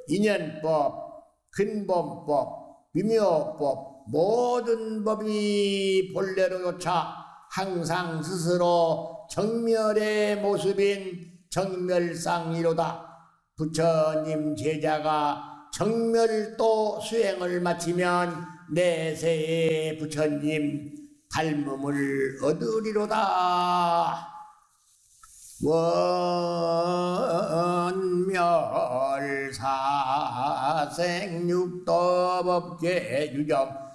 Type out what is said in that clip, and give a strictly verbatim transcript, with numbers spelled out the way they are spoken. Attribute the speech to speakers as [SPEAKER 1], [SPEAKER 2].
[SPEAKER 1] 인연법, 근본법, 미묘법 모든 법이 본래로 요차 항상 스스로 정멸의 모습인 정멸상이로다. 부처님 제자가 정멸도 수행을 마치면 내세의 부처님 닮음을 얻으리로다. 원멸사생육도법계 유정